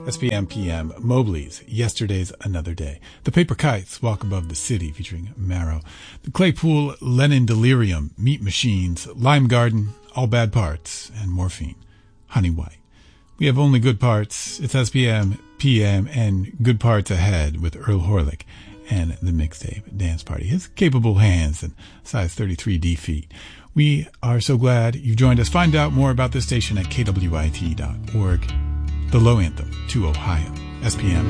SPM PM, Mobley's Yesterday's Another Day. The Paper Kites, Walk Above the City, featuring Marrow. The Claypool, Lennon Delirium, Meat Machines, Lime Garden, All Bad Parts, and Morphine, Honey White. We have only good parts. It's SPM PM and Good Parts Ahead with Earl Horlick and the mixtape Dance Party. His capable hands and size 33D feet. We are so glad you joined us. Find out more about this station at kwit.org. The Low Anthem to Ohio. SPM